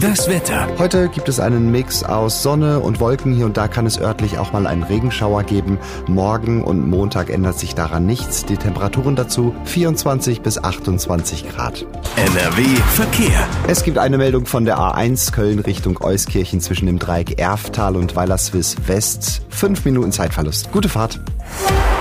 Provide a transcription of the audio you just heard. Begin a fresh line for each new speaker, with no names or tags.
Das Wetter.
Heute gibt es einen Mix aus Sonne und Wolken. Hier und da kann es örtlich auch mal einen Regenschauer geben. Morgen und Montag ändert sich daran nichts. Die Temperaturen dazu 24 bis 28 Grad.
NRW Verkehr.
Es gibt eine Meldung von der A1 Köln Richtung Euskirchen zwischen dem Dreieck Erftal und Weilerswiss West. 5 Minuten Zeitverlust. Gute Fahrt.